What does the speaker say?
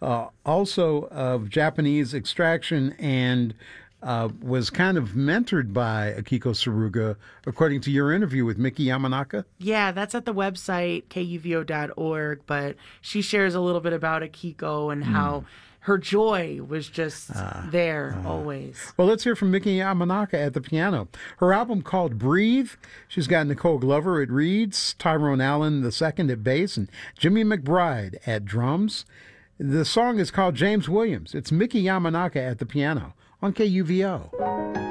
also of Japanese extraction and was kind of mentored by Akiko Saruga, according to your interview with Miki Yamanaka. Yeah, that's at the website, kuvo.org, but she shares a little bit about Akiko and how her joy was just there always. Well, let's hear from Miki Yamanaka at the piano. Her album called Breathe. She's got Nicole Glover at reeds, Tyrone Allen II at bass, and Jimmy McBride at drums. The song is called James Williams. It's Miki Yamanaka at the piano on KUVO.